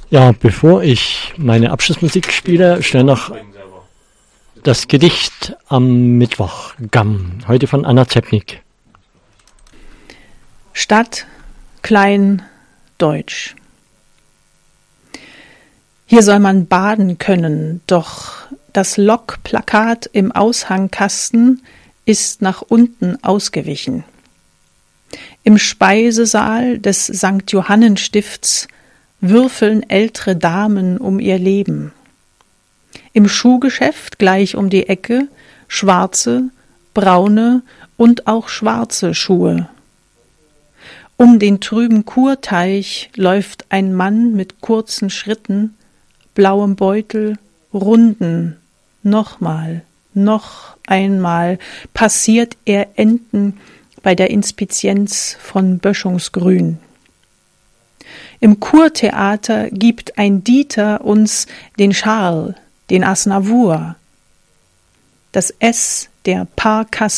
Ja, bevor ich meine Abschlussmusik spiele, schnell noch das Gedicht am Mittwoch, Gamm, heute von Anna Zepnik. Stadt, klein, deutsch. Hier soll man baden können, doch das Lokplakat im Aushangkasten ist nach unten ausgewichen. Im Speisesaal des St. Johannenstifts würfeln ältere Damen um ihr Leben. Im Schuhgeschäft gleich um die Ecke schwarze, braune und auch schwarze Schuhe. Um den trüben Kurteich läuft ein Mann mit kurzen Schritten, blauem Beutel, Runden, nochmal, noch einmal passiert er Enten bei der Inspizienz von Böschungsgrün. Im Kurtheater gibt ein Dieter uns den Charles, den Aznavour. Das S der Parkasse